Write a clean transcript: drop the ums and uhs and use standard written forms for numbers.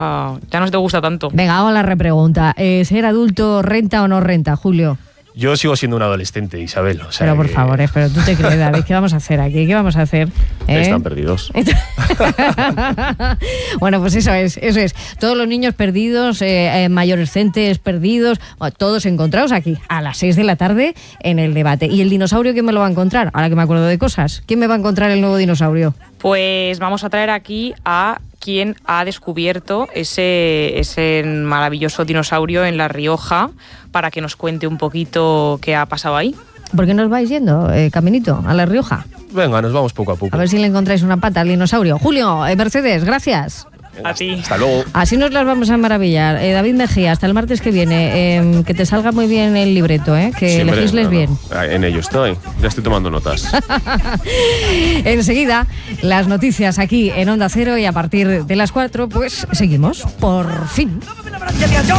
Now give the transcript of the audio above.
ya no te gusta tanto. Venga, hago la repregunta. ¿Ser adulto renta o no renta, Julio? Yo sigo siendo un adolescente, Isabel. O sea pero por favor, pero tú te crees, David, ¿qué vamos a hacer aquí? ¿Qué vamos a hacer? Están perdidos. Bueno, pues eso es. Todos los niños perdidos, mayorescentes perdidos, todos encontrados aquí a las 6 de la tarde en el debate. ¿Y el dinosaurio quién me lo va a encontrar? Ahora que me acuerdo de cosas. ¿Quién me va a encontrar el nuevo dinosaurio? Pues vamos a traer aquí a quien ha descubierto ese maravilloso dinosaurio en La Rioja para que nos cuente un poquito qué ha pasado ahí. ¿Por qué nos vais yendo, caminito, a La Rioja? Venga, nos vamos poco a poco. A ver si le encontráis una pata al dinosaurio. Julio, Mercedes, gracias. A ti. Hasta luego. Así nos las vamos a maravillar. David Mejía, hasta el martes que viene. Que te salga muy bien el libreto, que legisles bien. En ello estoy. Ya estoy tomando notas. Enseguida, las noticias aquí en Onda Cero y a partir de las 4, pues seguimos. Por fin.